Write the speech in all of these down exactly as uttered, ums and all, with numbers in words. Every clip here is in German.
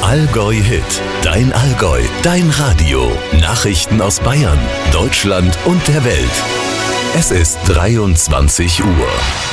Allgäu Hit. Dein Allgäu, dein Radio. Nachrichten aus Bayern, Deutschland und der Welt. Es ist dreiundzwanzig Uhr.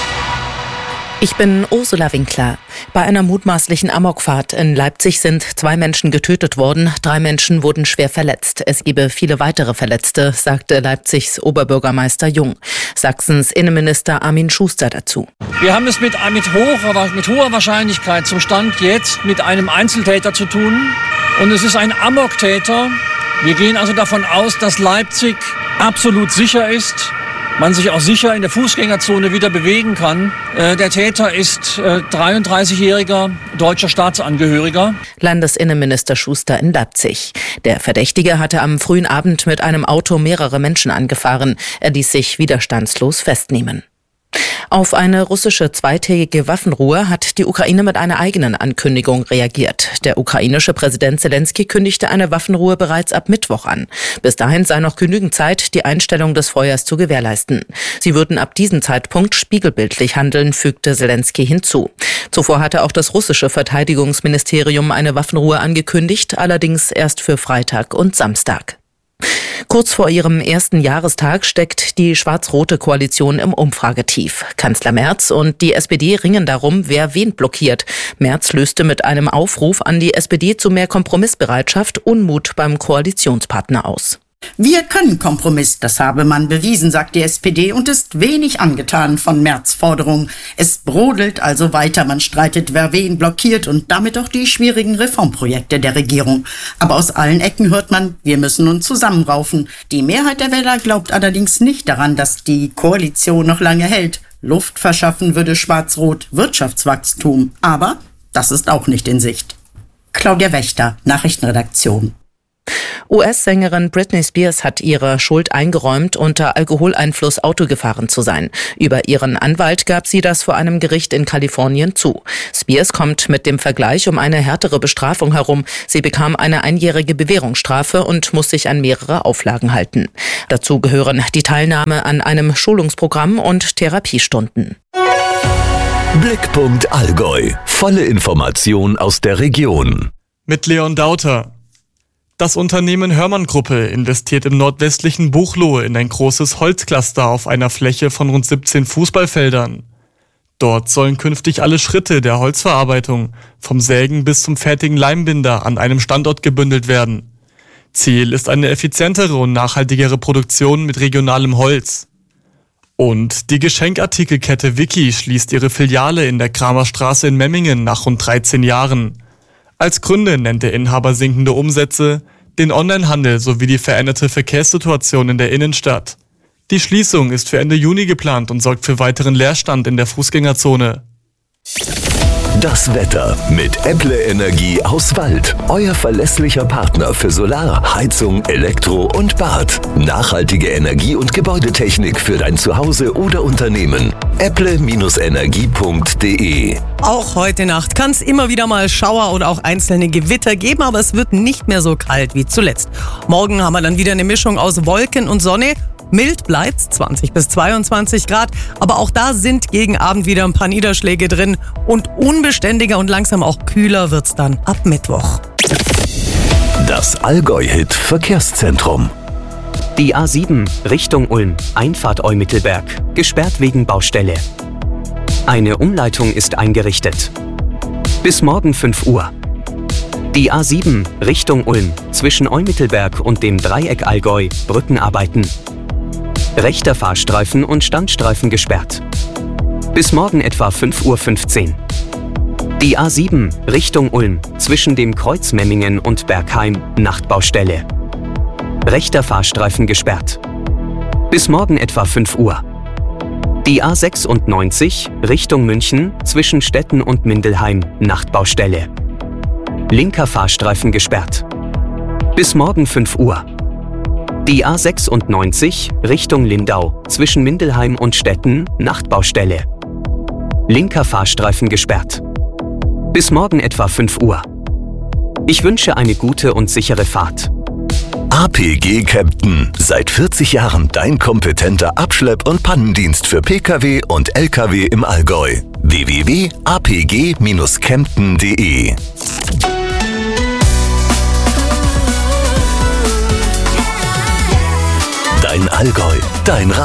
Ich bin Ursula Winkler. Bei einer mutmaßlichen Amokfahrt in Leipzig sind zwei Menschen getötet worden, drei Menschen wurden schwer verletzt. Es gebe viele weitere Verletzte, sagte Leipzigs Oberbürgermeister Jung. Sachsens Innenminister Armin Schuster dazu. Wir haben es mit, mit, hoher, mit hoher Wahrscheinlichkeit zum Stand jetzt mit einem Einzeltäter zu tun. Und es ist ein Amoktäter. Wir gehen also davon aus, dass Leipzig absolut sicher ist. Man sich auch sicher in der Fußgängerzone wieder bewegen kann. Äh, der Täter ist äh, dreiunddreißigjähriger deutscher Staatsangehöriger. Landesinnenminister Schuster in Leipzig. Der Verdächtige hatte am frühen Abend mit einem Auto mehrere Menschen angefahren. Er ließ sich widerstandslos festnehmen. Auf eine russische zweitägige Waffenruhe hat die Ukraine mit einer eigenen Ankündigung reagiert. Der ukrainische Präsident Zelensky kündigte eine Waffenruhe bereits ab Mittwoch an. Bis dahin sei noch genügend Zeit, die Einstellung des Feuers zu gewährleisten. Sie würden ab diesem Zeitpunkt spiegelbildlich handeln, fügte Zelensky hinzu. Zuvor hatte auch das russische Verteidigungsministerium eine Waffenruhe angekündigt, allerdings erst für Freitag und Samstag. Kurz vor ihrem ersten Jahrestag steckt die schwarz-rote Koalition im Umfragetief. Kanzler Merz und die S P D ringen darum, wer wen blockiert. Merz löste mit einem Aufruf an die S P D zu mehr Kompromissbereitschaft Unmut beim Koalitionspartner aus. Wir können Kompromiss, das habe man bewiesen, sagt die S P D und ist wenig angetan von Merz' Forderung. Es brodelt also weiter, man streitet, wer wen blockiert und damit auch die schwierigen Reformprojekte der Regierung. Aber aus allen Ecken hört man, wir müssen uns zusammenraufen. Die Mehrheit der Wähler glaubt allerdings nicht daran, dass die Koalition noch lange hält. Luft verschaffen würde Schwarz-Rot Wirtschaftswachstum, aber das ist auch nicht in Sicht. Claudia Wächter, Nachrichtenredaktion. U S-Sängerin Britney Spears hat ihre Schuld eingeräumt, unter Alkoholeinfluss Auto gefahren zu sein. Über ihren Anwalt gab sie das vor einem Gericht in Kalifornien zu. Spears kommt mit dem Vergleich um eine härtere Bestrafung herum. Sie bekam eine einjährige Bewährungsstrafe und muss sich an mehrere Auflagen halten. Dazu gehören die Teilnahme an einem Schulungsprogramm und Therapiestunden. Blickpunkt Allgäu. Volle Information aus der Region. Mit Leon Dauter. Das Unternehmen Hörmann Gruppe investiert im nordwestlichen Buchloe in ein großes Holzcluster auf einer Fläche von rund siebzehn Fußballfeldern. Dort sollen künftig alle Schritte der Holzverarbeitung, vom Sägen bis zum fertigen Leimbinder, an einem Standort gebündelt werden. Ziel ist eine effizientere und nachhaltigere Produktion mit regionalem Holz. Und die Geschenkartikelkette Wiki schließt ihre Filiale in der Kramerstraße in Memmingen nach rund dreizehn Jahren. Als Gründe nennt der Inhaber sinkende Umsätze, den Onlinehandel sowie die veränderte Verkehrssituation in der Innenstadt. Die Schließung ist für Ende Juni geplant und sorgt für weiteren Leerstand in der Fußgängerzone. Das Wetter mit Äpple Energie aus Wald. Euer verlässlicher Partner für Solar, Heizung, Elektro und Bad. Nachhaltige Energie- und Gebäudetechnik für dein Zuhause oder Unternehmen. äpple Energie punkt de. Auch heute Nacht kann es immer wieder mal Schauer oder auch einzelne Gewitter geben, aber es wird nicht mehr so kalt wie zuletzt. Morgen haben wir dann wieder eine Mischung aus Wolken und Sonne. Mild bleibt's, zwanzig bis zweiundzwanzig Grad, aber auch da sind gegen Abend wieder ein paar Niederschläge drin und unbeständiger und langsam auch kühler wird's dann ab Mittwoch. Das Allgäu-Hit Verkehrszentrum. Die A sieben Richtung Ulm, Einfahrt Eumittelberg, gesperrt wegen Baustelle. Eine Umleitung ist eingerichtet. Bis morgen fünf Uhr. Die A sieben Richtung Ulm, zwischen Eumittelberg und dem Dreieck Allgäu, Brückenarbeiten. Rechter Fahrstreifen und Standstreifen gesperrt. Bis morgen etwa fünf Uhr fünfzehn. Die A sieben Richtung Ulm, zwischen dem Kreuz Memmingen und Bergheim, Nachtbaustelle. Rechter Fahrstreifen gesperrt. Bis morgen etwa fünf Uhr. Die A sechsundneunzig Richtung München, zwischen Stetten und Mindelheim, Nachtbaustelle. Linker Fahrstreifen gesperrt. Bis morgen fünf Uhr. Die A sechsundneunzig Richtung Lindau, zwischen Mindelheim und Stetten, Nachtbaustelle. Linker Fahrstreifen gesperrt. Bis morgen etwa fünf Uhr. Ich wünsche eine gute und sichere Fahrt. A P G Kempten. Seit vierzig Jahren dein kompetenter Abschlepp- und Pannendienst für Pkw und Lkw im Allgäu. w w w punkt a p g Bindestrich kempten punkt de Dein Allgäu, dein